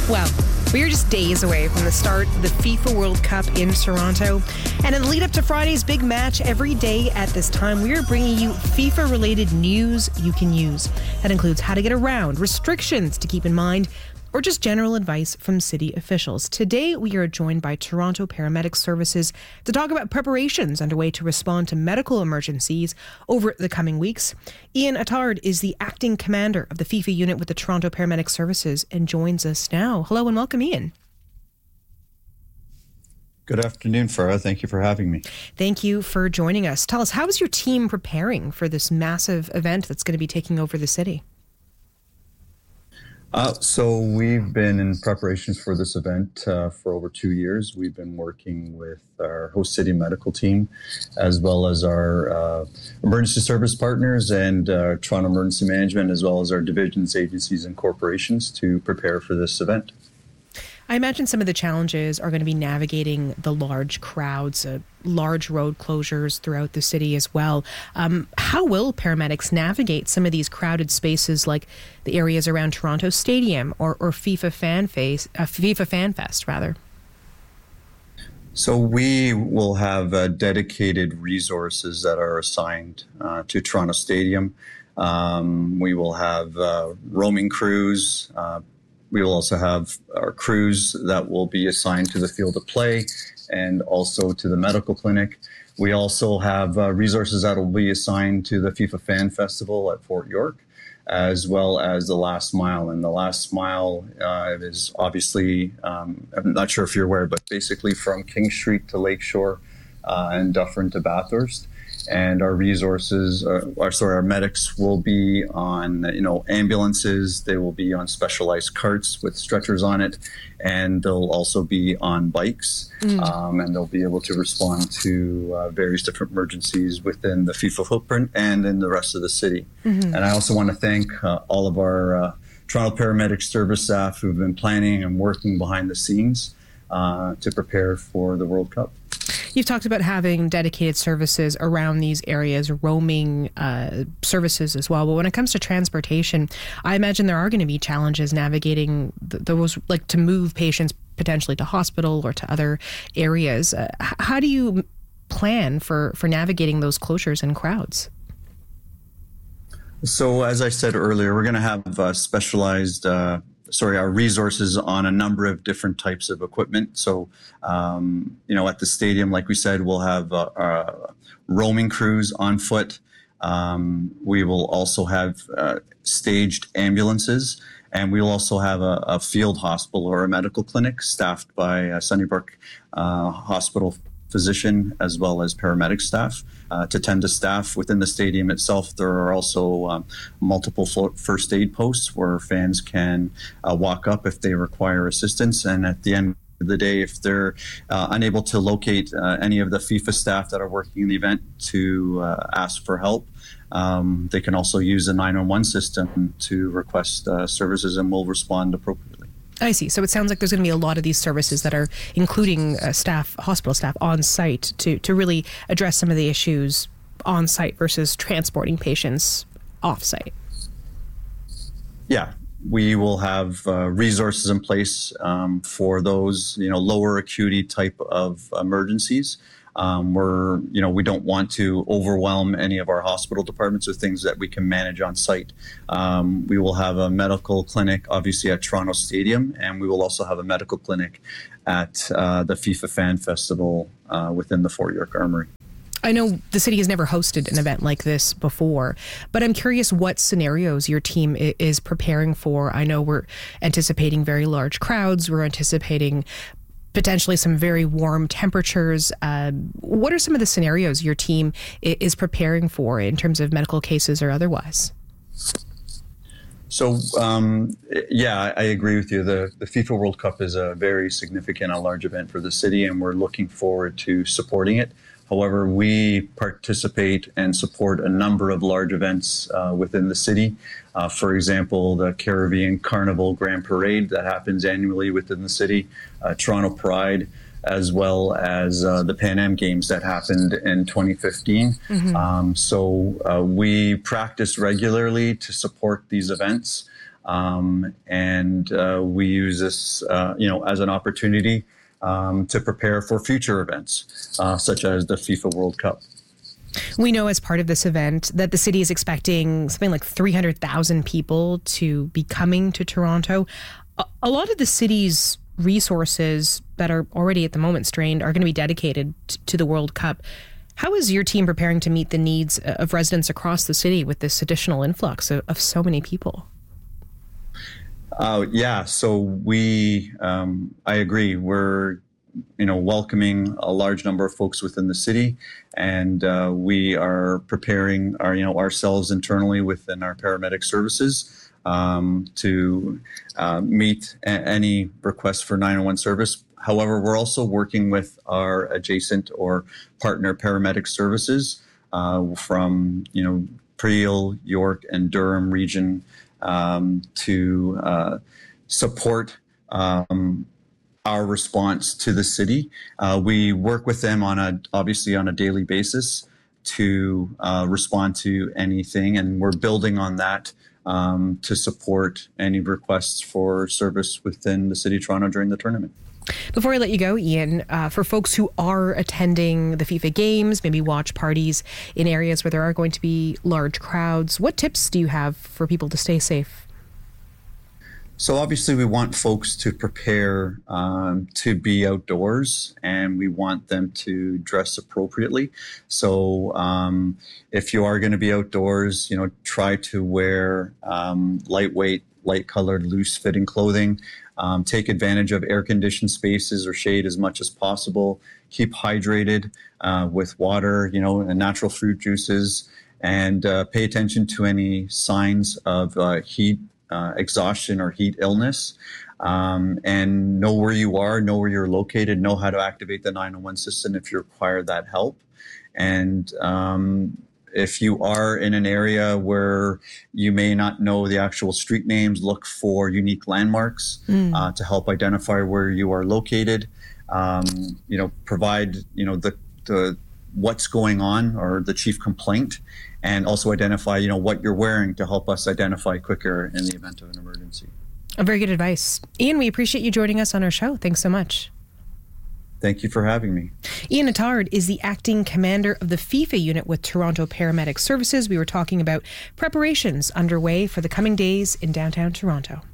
Well, we are just days away from the start of the FIFA World Cup in Toronto. And in the lead up to Friday's big match, every day at this time, we are bringing you FIFA-related news you can use. That includes how to get around, restrictions to keep in mind, or just general advice from city officials. Today, we are joined by Toronto Paramedic Services to talk about preparations underway to respond to medical emergencies over the coming weeks. Ian Attard is the acting commander of the FIFA unit with the Toronto Paramedic Services and joins us now. Hello and welcome, Ian. Good afternoon, Farah. Thank you for having me. Thank you for joining us. Tell us, how is your team preparing for this massive event that's going to be taking over the city? So we've been in preparations for this event for over 2 years. We've been working with our host city medical team, as well as our emergency service partners and Toronto Emergency Management, as well as our divisions, agencies, and corporations to prepare for this event. I imagine some of the challenges are going to be navigating the large crowds, large road closures throughout the city as well. How will paramedics navigate some of these crowded spaces like the areas around Toronto Stadium or FIFA Fan Fest, rather? So we will have dedicated resources that are assigned to Toronto Stadium. We will have roaming crews. We will also have our crews that will be assigned to the field of play and also to the medical clinic. We also have resources that will be assigned to the FIFA Fan Festival at Fort York, as well as the last mile. And the last mile is obviously, I'm not sure if you're aware, but basically from King Street to Lakeshore and Dufferin to Bathurst. And our resources, our medics will be on, ambulances. They will be on specialized carts with stretchers on it, and they'll also be on bikes, and they'll be able to respond to various different emergencies within the FIFA footprint and in the rest of the city. Mm-hmm. And I also want to thank all of our Toronto Paramedic Service staff who've been planning and working behind the scenes to prepare for the World Cup. You've talked about having dedicated services around these areas, roaming services as well. But when it comes to transportation, I imagine there are going to be challenges navigating those, like to move patients potentially to hospital or to other areas. How do you plan for navigating those closures and crowds? So as I said earlier, we're going to have specialized our resources on a number of different types of equipment. So, at the stadium, like we said, we'll have roaming crews on foot. We will also have staged ambulances, and we'll also have a field hospital or a medical clinic staffed by a Sunnybrook Hospital physician as well as paramedic staff to tend to staff within the stadium itself. There are also multiple first aid posts where fans can walk up if they require assistance. And at the end of the day, if they're unable to locate any of the FIFA staff that are working in the event to ask for help, they can also use the 911 system to request services, and we'll respond appropriately. I see. So it sounds like there's going to be a lot of these services that are including hospital staff on site to really address some of the issues on site versus transporting patients off site. Yeah, we will have resources in place for those, lower acuity type of emergencies. We don't want to overwhelm any of our hospital departments with things that we can manage on site. We will have a medical clinic, obviously, at Toronto Stadium, and we will also have a medical clinic at the FIFA Fan Festival within the Fort York Armory. I know the city has never hosted an event like this before, but I'm curious what scenarios your team is preparing for. I know we're anticipating very large crowds. We're anticipating potentially some very warm temperatures. What are some of the scenarios your team is preparing for in terms of medical cases or otherwise? So, I agree with you. The FIFA World Cup is a very significant, a large event for the city, and we're looking forward to supporting it. However, we participate and support a number of large events within the city. For example, the Caribbean Carnival Grand Parade that happens annually within the city, Toronto Pride, as well as the Pan Am Games that happened in 2015. Mm-hmm. So we practice regularly to support these events. and we use this, as an opportunity to prepare for future events, such as the FIFA World Cup. We know as part of this event that the city is expecting something like 300,000 people to be coming to Toronto. A lot of the city's resources that are already at the moment strained are going to be dedicated to the World Cup. How is your team preparing to meet the needs of residents across the city with this additional influx of so many people? So I agree. We're welcoming a large number of folks within the city, and we are preparing ourselves internally within our paramedic services to meet any request for 911 service. However, we're also working with our adjacent or partner paramedic services from Peel, York, and Durham region to support our response to the city. We work with them obviously on a daily basis to respond to anything, and we're building on that to support any requests for service within the City of Toronto during the tournament. Before I let you go, Ian, for folks who are attending the FIFA games, maybe watch parties in areas where there are going to be large crowds, what tips do you have for people to stay safe? So obviously we want folks to prepare to be outdoors, and we want them to dress appropriately. So if you are going to be outdoors, try to wear lightweight, light-colored, loose-fitting clothing. Take advantage of air-conditioned spaces or shade as much as possible. Keep hydrated with water, and natural fruit juices, and pay attention to any signs of heat exhaustion or heat illness, and know where you are, know where you're located, know how to activate the 911 system if you require that help. And if you are in an area where you may not know the actual street names, look for unique landmarks to help identify where you are located. Provide the what's going on or the chief complaint, and also identify what you're wearing to help us identify quicker in the event of an emergency. Very good advice. Ian, we appreciate you joining us on our show. Thanks so much. Thank you for having me. Ian Attard is the acting commander of the FIFA unit with Toronto Paramedic Services. We were talking about preparations underway for the coming days in downtown Toronto.